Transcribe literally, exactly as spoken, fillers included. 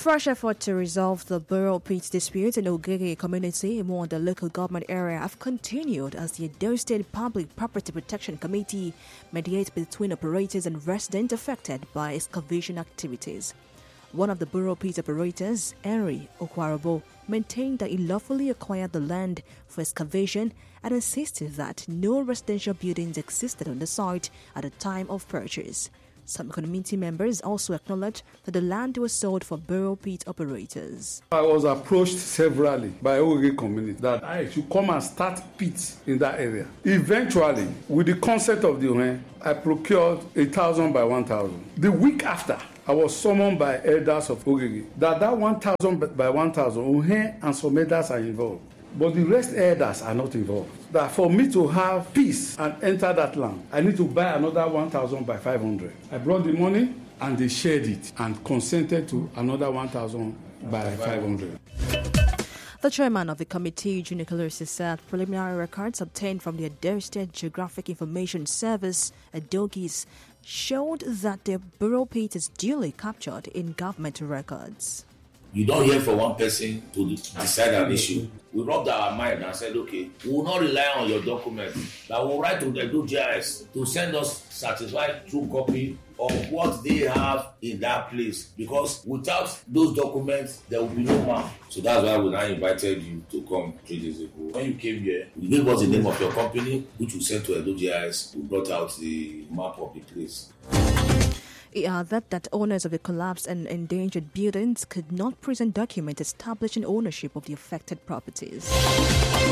Fresh effort to resolve the borough pit dispute in Ogege community in one of the local government area have continued as the Edo State Public Property Protection Committee mediates between operators and residents affected by excavation activities. One of the borough pit operators, Henry Okwarobo, maintained that he lawfully acquired the land for excavation and insisted that no residential buildings existed on the site at the time of purchase. Some community members also acknowledged that the land was sold for borough pit operators. I was approached severally by Ogege community that I should come and start pits in that area. Eventually, with the consent of the owner, I procured a thousand by one thousand. The week after, I was summoned by elders of Ogege that that one thousand by one thousand, Ohe and some elders are involved. But the rest elders are not involved. That for me to have peace and enter that land, I need to buy another one thousand by five hundred. I brought the money and they shared it and consented to another one thousand by five hundred. The chairman of the committee, Junior Kalurisi, said preliminary records obtained from the Edo State Geographic Information Service, ADOGIS, showed that the borough pit is duly captured in government records. You don't hear from one person to decide an issue. We rubbed our mind and said, okay, we will not rely on your document. But we'll write to the Edo G I S to send us certified true copy of what they have in that place. Because without those documents, there will be no map. So that's why we now invited you to come three days ago. When you came here, you gave us the name of your company, which we sent to Edo G I S. We brought out the map of the place. It added that owners of the collapsed and endangered buildings could not present documents establishing ownership of the affected properties.